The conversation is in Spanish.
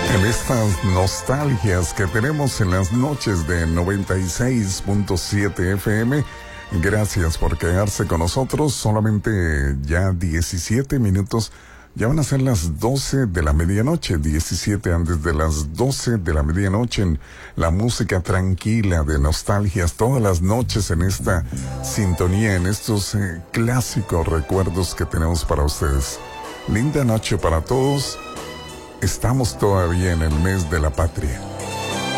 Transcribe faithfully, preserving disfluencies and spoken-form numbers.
En estas nostalgias que tenemos en las noches de noventa y seis punto siete F M. Gracias por quedarse con nosotros. Solamente ya diecisiete minutos. Ya van a ser las doce de la medianoche, diecisiete antes de las doce de la medianoche, en la música tranquila de nostalgias, todas las noches en esta sintonía, en estos eh, clásicos recuerdos que tenemos para ustedes. Linda noche para todos. Estamos todavía en el mes de la patria.